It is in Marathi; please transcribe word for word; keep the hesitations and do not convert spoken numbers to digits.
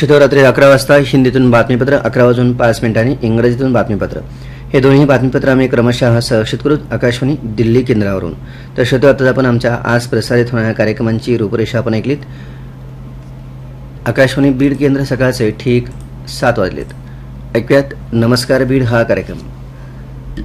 शतवरात्री अकरा वाजता हिंदीतून बातमीपत्र, अकरा वाजून पाच मिनिटांनी इंग्रजीतून बातमीपत्र. हे दोन्ही बातमीपत्र आम्ही क्रमशः सहर्षित करू आकाशवाणी दिल्ली केंद्रावरून. तर श्रोते, आता आपण आमच्या आज प्रसारित होणाऱ्या कार्यक्रमांची रूपरेषा आपण ऐकलीत. आकाशवाणी बीड केंद्र सकाळचे ठीक सात वाजलेत. ऐकूयात नमस्कार बीड हा कार्यक्रम.